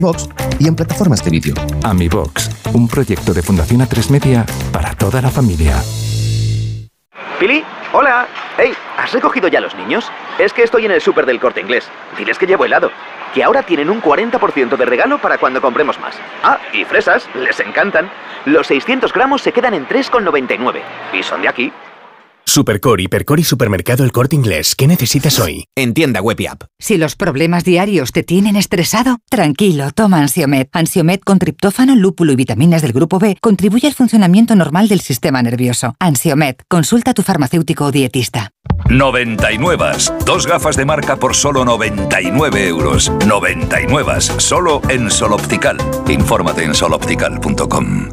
Vox y en plataformas de vídeo. AmiVox, un proyecto de Fundación A3 Media para toda la familia. Pili, hola. Hey, ¿has recogido ya los niños? Es que estoy en el súper del Corte Inglés. Diles que llevo helado. Que ahora tienen un 40% de regalo para cuando compremos más. Ah, y fresas, les encantan. Los 600 gramos se quedan en 3,99. Y son de aquí. Supercore, Hipercore y Supermercado El Corte Inglés. ¿Qué necesitas hoy? En tienda web y app. Si los problemas diarios te tienen estresado, tranquilo, toma Ansiomed. Ansiomed con triptófano, lúpulo y vitaminas del grupo B contribuye al funcionamiento normal del sistema nervioso. Ansiomed, consulta a tu farmacéutico o dietista. 99. 2 gafas de marca por solo 99 euros. 99. Solo en Sol Optical. Infórmate en soloptical.com.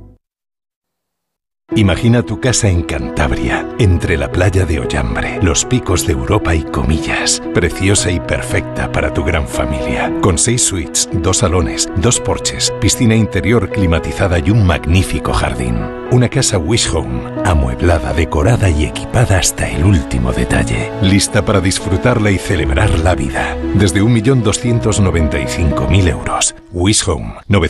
Imagina tu casa en Cantabria, entre la playa de Ollambre, los picos de Europa y Comillas. Preciosa y perfecta para tu gran familia. Con 6 suites, 2 salones, 2 porches, piscina interior climatizada y un magnífico jardín. Una casa Wish Home, amueblada, decorada y equipada hasta el último detalle. Lista para disfrutarla y celebrar la vida. Desde 1.295.000 euros. Wish Home,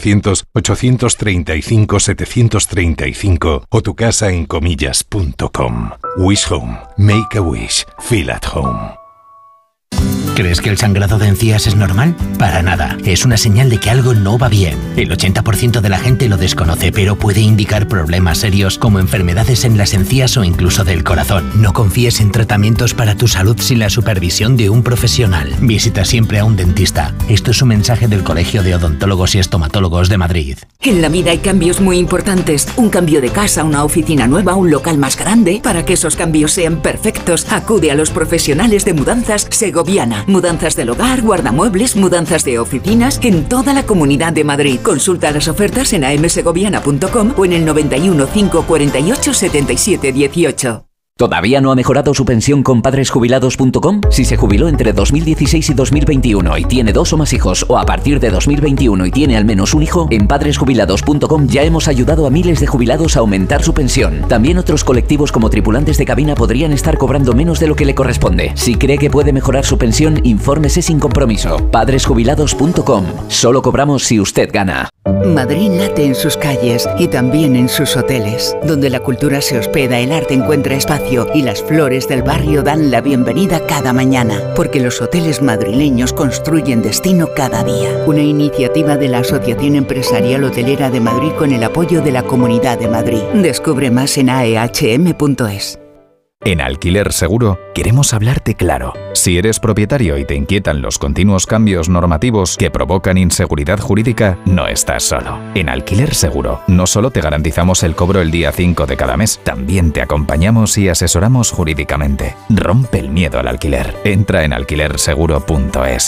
900-835-735 o tu casa en comillas.com. Wish Home. Make a wish. Feel at home. ¿Crees que el sangrado de encías es normal? Para nada. Es una señal de que algo no va bien. El 80% de la gente lo desconoce, pero puede indicar problemas serios como enfermedades en las encías o incluso del corazón. No confíes en tratamientos para tu salud sin la supervisión de un profesional. Visita siempre a un dentista. Esto es un mensaje del Colegio de Odontólogos y Estomatólogos de Madrid. En la vida hay cambios muy importantes. Un cambio de casa, una oficina nueva, un local más grande. Para que esos cambios sean perfectos, acude a los profesionales de Mudanzas Segoviana. Mudanzas del hogar, guardamuebles, mudanzas de oficinas en toda la Comunidad de Madrid. Consulta las ofertas en amsegoviana.com o en el 91 548 77 18. ¿Todavía no ha mejorado su pensión con padresjubilados.com? Si se jubiló entre 2016 y 2021 y tiene 2 o más hijos, o a partir de 2021 y tiene al menos un hijo, en padresjubilados.com ya hemos ayudado a miles de jubilados a aumentar su pensión. También otros colectivos como tripulantes de cabina podrían estar cobrando menos de lo que le corresponde. Si cree que puede mejorar su pensión, infórmese sin compromiso. Padresjubilados.com. Solo cobramos si usted gana. Madrid late en sus calles y también en sus hoteles. Donde la cultura se hospeda, el arte encuentra espacio y las flores del barrio dan la bienvenida cada mañana. Porque los hoteles madrileños construyen destino cada día. Una iniciativa de la Asociación Empresarial Hotelera de Madrid con el apoyo de la Comunidad de Madrid. Descubre más en aehm.es. En Alquiler Seguro queremos hablarte claro. Si eres propietario y te inquietan los continuos cambios normativos que provocan inseguridad jurídica, no estás solo. En Alquiler Seguro no solo te garantizamos el cobro el día 5 de cada mes, también te acompañamos y asesoramos jurídicamente. Rompe el miedo al alquiler. Entra en alquilerseguro.es.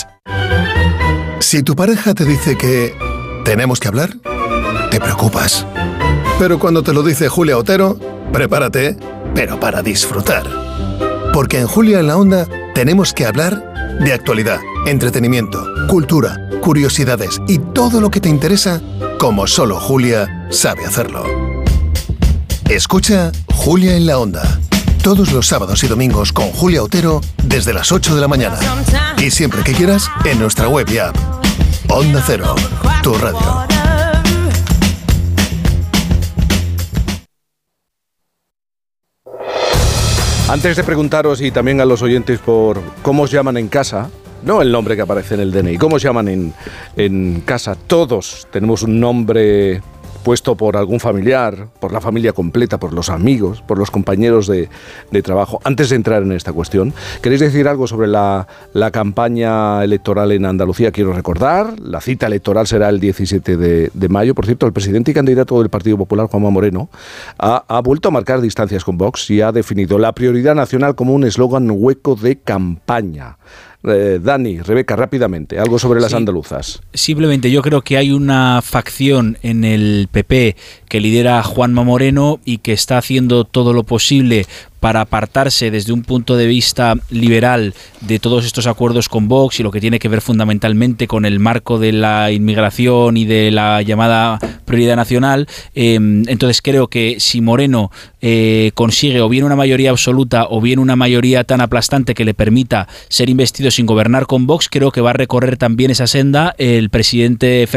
Si tu pareja te dice que tenemos que hablar, te preocupas. Pero cuando te lo dice Julia Otero, prepárate, pero para disfrutar. Porque en Julia en la Onda tenemos que hablar de actualidad, entretenimiento, cultura, curiosidades y todo lo que te interesa, como solo Julia sabe hacerlo. Escucha Julia en la Onda. Todos los sábados y domingos con Julia Otero desde las 8 de la mañana. Y siempre que quieras en nuestra web y app. Onda Cero, tu radio. Antes de preguntaros y también a los oyentes por cómo os llaman en casa, no el nombre que aparece en el DNI, cómo os llaman en casa, todos tenemos un nombre puesto por algún familiar, por la familia completa, por los amigos, por los compañeros de trabajo. Antes de entrar en esta cuestión, ¿queréis decir algo sobre la campaña electoral en Andalucía? Quiero recordar, la cita electoral será el 17 de mayo. Por cierto, el presidente y candidato del Partido Popular, Juanma Moreno, ha vuelto a marcar distancias con Vox y ha definido la prioridad nacional como un eslogan hueco de campaña. Dani, Rebeca, rápidamente, algo sobre las andaluzas. Simplemente yo creo que hay una facción en el PP que lidera Juanma Moreno y que está haciendo todo lo posible para apartarse desde un punto de vista liberal de todos estos acuerdos con Vox y lo que tiene que ver fundamentalmente con el marco de la inmigración y de la llamada prioridad nacional. Entonces creo que si Moreno consigue o bien una mayoría absoluta o bien una mayoría tan aplastante que le permita ser investido sin gobernar con Vox, creo que va a recorrer también esa senda el presidente